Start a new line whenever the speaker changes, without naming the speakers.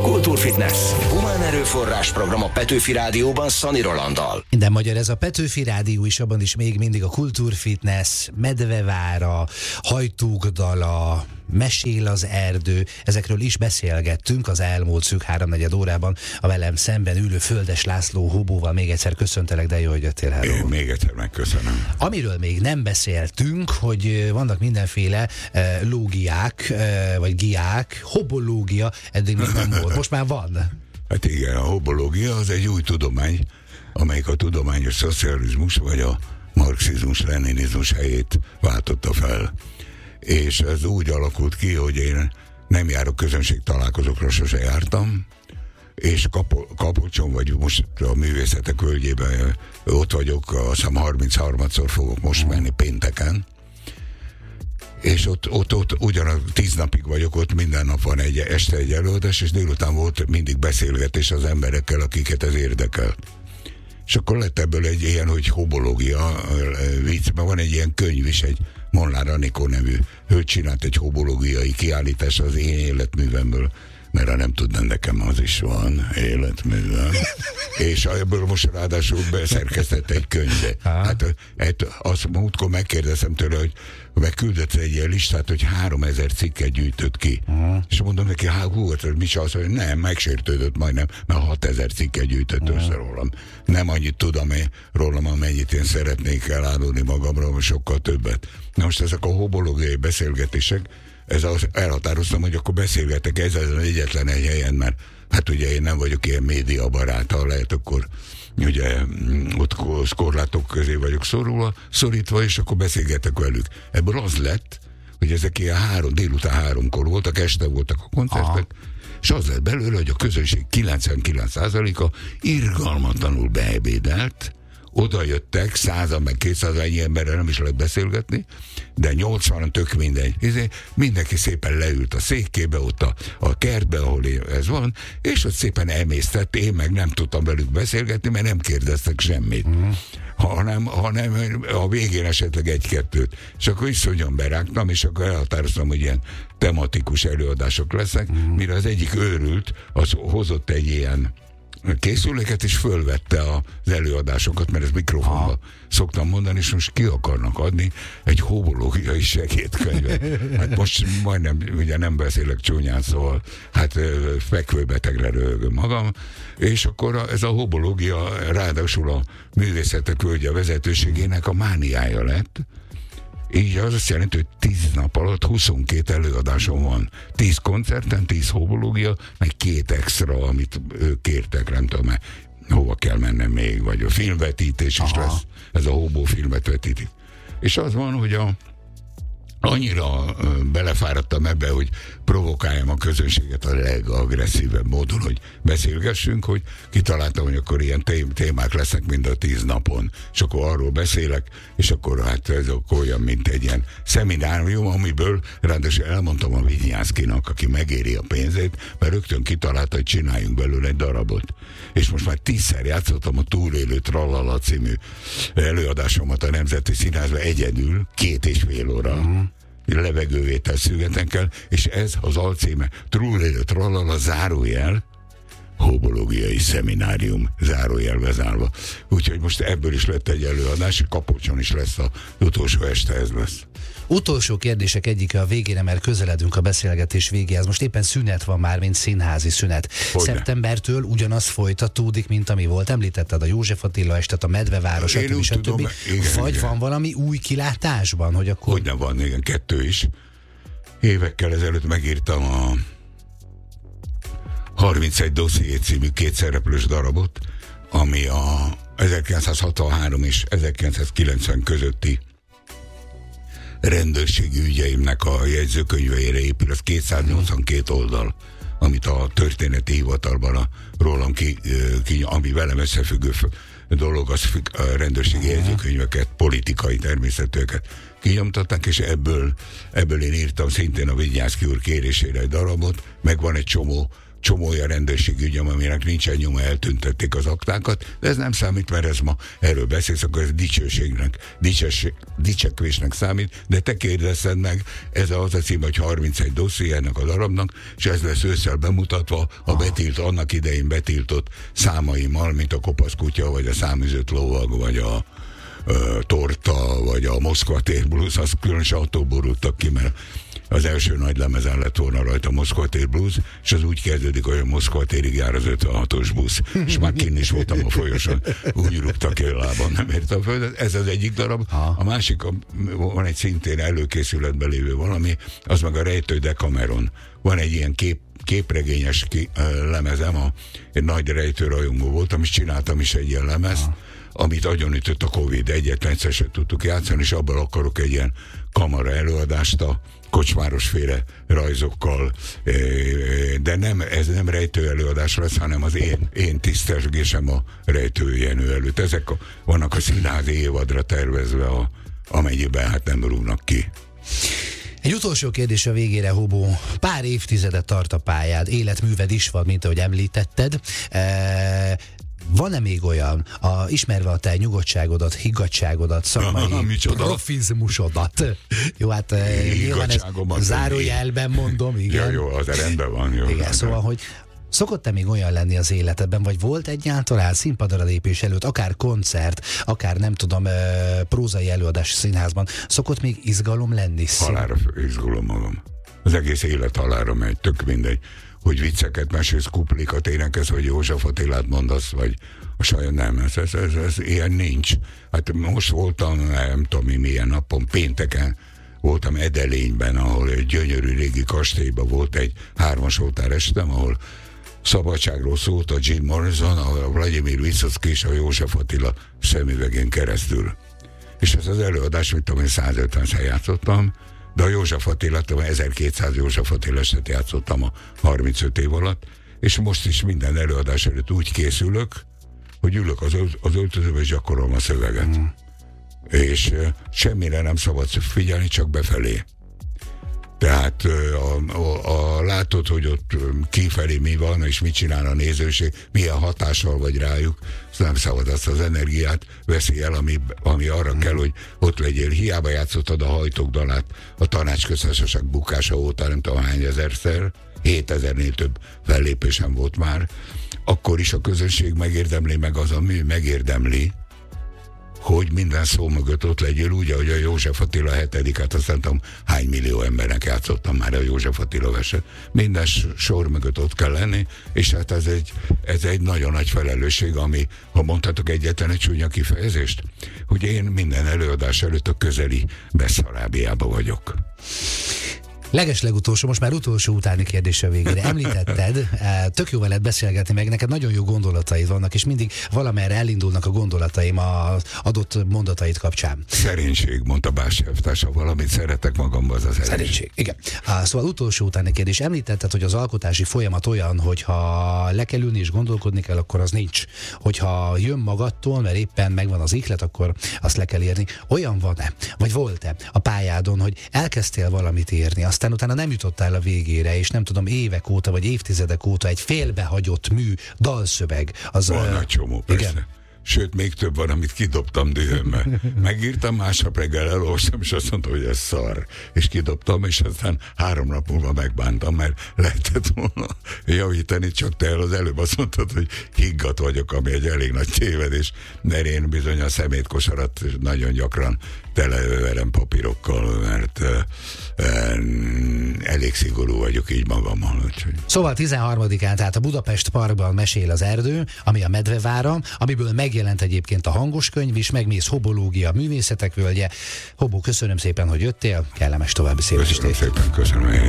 Kultúrfitness. Humán erőforrás program a Petőfi Rádióban Szani Rolanddal.
Minden magyar, ez a Petőfi Rádió is, abban is még mindig a Kultúrfitness, Medvevára, Hajtókdala, Mesél az erdő, ezekről is beszélgettünk az elmúlt szűk 3-4 órában a velem szemben ülő Földes László Hobóval. Még egyszer köszöntelek, de jó, hogy jöttél, hello.
Én még egyszer megköszönöm.
Amiről még nem beszéltünk, hogy vannak mindenféle lógiák, vagy giák, hobológia, eddig még nem volt, most már van.
Hát igen, a hobológia az egy új tudomány, amelyik a tudományos szocializmus vagy a marxizmus-leninizmus helyét váltotta fel. És ez úgy alakult ki, hogy én nem járok közönségtalálkozókra, sose jártam, és Kapocson, vagy most a Művészetek Völgyében ott vagyok, azt hiszem 33-szor fogok most menni pénteken, és ott ugyanaz 10 napig vagyok ott, minden nap van este egy előadás, és délután volt mindig beszélgetés az emberekkel, akiket ez érdekel. És akkor lett ebből egy ilyen, hogy hobológia vicc, mert van egy ilyen könyv is, egy Molnár Anikó nevű hölgy csinált egy hobológiai kiállítás az én életművemből, mert ha nem tudnám, nekem az is van életművem. És ebből most ráadásul beszerkesztett egy könyve. Hát azt múltkor megkérdezem tőle, hogy megküldött egy ilyen listát, hogy 3000 cikket gyűjtött ki. És mondom neki, mi se, azt mondja, nem, megsértődött majdnem, mert 6000 cikket gyűjtött össze rólam. Nem annyit tudom rólam, amennyit én szeretnék elárulni magamról, sokkal többet. Na most ezek a hobológiai beszélgetések, elhatároztam, hogy akkor beszélgetek ezen egyetlen egy helyen, mert hát ugye én nem vagyok ilyen médiabarát, ha lehet, akkor ugye ott korlátok közé vagyok szorítva, és akkor beszélgetek velük. Ebből az lett, hogy ezek ilyen délután 3-kor voltak, este voltak a koncertek, és az lett belőle, hogy a közönség 99%-a irgalmatlanul beebédelt, oda jöttek 100-an, meg 200 ennyi emberrel nem is lehet beszélgetni, de 80-an tök mindegy. Mindenki szépen leült a székkébe, ott a kertbe, ahol ez van, és ott szépen emésztett, én meg nem tudtam velük beszélgetni, mert nem kérdeztek semmit. Hanem a végén esetleg egy-kettőt. És akkor iszonyan berágtam, és akkor elhatároztam, hogy ilyen tematikus előadások lesznek, mire az egyik őrült, az hozott egy ilyen készüléket, és fölvette az előadásokat, mert ez mikrofonba szoktam mondani, és most ki akarnak adni egy hobológiai segédkönyvet. Hát most majdnem, ugye nem beszélek csúnyán, szóval hát fekvőbetegre röhögöm magam, és akkor ez a hobológia ráadásul a Művészetek Völgye vezetőségének a mániája lett. Így az azt jelenti, hogy 10 nap alatt 22 előadáson van. 10 koncerten, 10 hobológia, meg 2 extra, amit ők kértek, nem tudom, hova kell mennem még, vagy a filmvetítés is lesz. Ez a hobó filmet vetítik. És az van, hogy annyira belefáradtam ebbe, hogy provokáljam a közönséget a legagresszívebb módon, hogy beszélgessünk, hogy kitaláltam, hogy akkor ilyen témák lesznek mind a 10 napon, és akkor arról beszélek, és akkor hát ez olyan, mint egy ilyen szeminárium, amiből ráadásul elmondtam a Vinyánszkinak, aki megéri a pénzét, mert rögtön kitalálta, hogy csináljunk belőle egy darabot. És most már 10-szer játszottam a Túlélő Tralala című előadásomat a Nemzeti Színházban egyedül, 2,5 óra. Levegővétel szügetekkel, és ez az alcíme Túlélő Tralala zárójel hobológiai szeminárium zárójelbe zárva. Úgyhogy most ebből is lett egy előadás, Kapocson is lesz az utolsó este, ez lesz.
Utolsó kérdések egyike a végére, mert közeledünk a beszélgetés végéhez. Most éppen szünet van már, mint színházi szünet. Hogyne. Szeptembertől ugyanaz folytatódik, mint ami volt. Említetted a József Attila estet, a Medveváros, stb. Vagy van valami új kilátásban, hogy akkor...
Hogyne van, igen, 2 is. Évekkel ezelőtt megírtam a 31 dosszié című 2 szereplős darabot, ami a 1963 és 1990 közötti rendőrségi ügyeimnek a jegyzőkönyveire épül, az 282 oldal, amit a történeti hivatalban rólam ami velem összefüggő dolog, az a rendőrségi jegyzőkönyveket, politikai természetűeket kinyomtatták, és ebből én írtam szintén a Vinyánszki úr kérésére egy darabot, meg van egy csomó csomó olyan rendőrségügyem, aminek nincsen nyoma, eltüntették az aktákat, de ez nem számít, mert ez ma erről beszélsz, akkor ez dicsőségnek, dicsekvésnek számít, de te kérdezted meg, ez az a cím, hogy 31 dosszié ennek a darabnak, és ez lesz ősszel bemutatva a annak idején betiltott számaimmal, mint a kopasz kutya, vagy a száműzött lovag, vagy a torta, vagy a Moszkva tér blues, az különösen attól borultak ki, mert az első nagy lemezen lett volna rajta Moszkva tér blues, és az úgy kezdődik, hogy a Moszkva térig jár az 56-os busz, és már kinn is voltam a folyosón, úgy rúgtak ki a lábam, nem érte a földet. Ez az egyik darab, a másik, van egy szintén előkészületben lévő valami, az meg a Rejtő Decameron. Van egy ilyen képregényes lemezem, egy nagy rejtőrajongó voltam, és csináltam is egy ilyen lemez, amit agyonütött a Covid, egyetlen egyszer sem tudtuk játszani, és abban akarok egy ilyen kamara előadást a kocsmárosféle rajzokkal, de ez nem rejtő előadás lesz, hanem az én tisztelgésem a Rejtő Jenő előtt. Ezek vannak a színházi évadra tervezve, amennyiben hát nem rúgnak ki.
Egy utolsó kérdés a végére, Hobó. Pár évtizedet tart a pályád, életműved is van, mint ahogy említetted. Van-e még olyan, ismerve a te nyugodtságodat, higgadtságodat, szakmai profizmusodat? Jó, hát nyilván ez zárójelben mondom, igen.
Jó, az rendben van. Jó,
igen, szóval, hogy szokott-e még olyan lenni az életedben, vagy volt egyáltalán színpadra lépés előtt, akár koncert, akár nem tudom, prózai előadás színházban, szokott még izgalom lenni?
Halálra izgulom magam. Az egész élet halálra megy, tök mindegy, hogy vicceket mesélsz, kuplikat énekelsz, vagy József Attilát mondasz, vagy a saját nem, ez ilyen nincs. Hát most voltam, nem tudom milyen napon, pénteken voltam Edelényben, ahol egy gyönyörű régi kastélyban volt egy 3-as oltár estem, ahol szabadságról szólt a Jim Morrison, a Vladimir Vysotsky és a József Attila szemüvegén keresztül. És ez az előadás, mint tudom én 150-szer játszottam, de a József Attilát, 1200 József Attila eset játszottam a 35 év alatt, és most is minden előadás előtt úgy készülök, hogy ülök az öltözőbe és gyakorolom a szöveget. És semmire nem szabad figyelni, csak befelé. Tehát látod, hogy ott kifelé mi van, és mit csinál a nézőség, milyen hatással vagy rájuk, nem szabad azt az energiát veszi el, ami arra kell, hogy ott legyél. Hiába játszottad a Hajtók dalát a Tanácsköztársaság bukása óta, nem tudom hány ezerszer, 7000-nél több fellépésem volt már, akkor is a közönség megérdemli, meg az a mű megérdemli, hogy minden szó mögött ott legyél, úgy, ahogy a József Attila 7-et, azt nem tudom, hány millió embernek játszottam már a József Attila verset. Minden sor mögött ott kell lenni, és hát ez egy nagyon nagy felelősség, ami, ha mondhatok egyetlen egy csúnya kifejezést, hogy én minden előadás előtt a közeli Besszarábiában vagyok.
Legeslegutolsó, most már utolsó utáni kérdés a végére. Említetted, tök jó veled beszélgetni, meg neked nagyon jó gondolataid vannak, és mindig valamerre elindulnak a gondolataim az adott mondataid kapcsán.
Szerénység, mondta Bási elvtársa, valamit szeretek magamban, az a szerénység.
Igen. Szóval utolsó utáni kérdés. Említetted, hogy az alkotási folyamat olyan, hogyha le kell ülni és gondolkodni kell, akkor az nincs. Hogyha jön magadtól, mert éppen megvan az ihlet, akkor azt le kell írni. Olyan van-e, vagy volt-e a pályádon, hogy elkezdtél valamit írni, aztán utána nem jutottál a végére, és nem tudom, évek óta, vagy évtizedek óta egy félbehagyott mű, dalszöveg.
Van nagy csomó, persze. Igen. Sőt, még több van, amit kidobtam dühömmel. Megírtam, másnap reggel elolvastam, és azt mondtam, hogy ez szar. És kidobtam, és aztán 3 nap múlva megbántam, mert lehetett volna javítani, csak te az előbb azt mondtad, hogy higgadt vagyok, ami egy elég nagy tévedés, mert én bizony a szemétkosarat nagyon gyakran teleöverem papírokkal, mert elég szigorú vagyok így magammal. Úgyhogy.
Szóval 13-án, tehát a Budapest Parkban Mesél az erdő, ami a Medvevára, amiből megjelent egyébként a hangos könyv is, megmész Hobológia művészetek völgye. Hobó, köszönöm szépen, hogy jöttél, kellemes további szép estét.
Köszönöm szépen, köszönöm.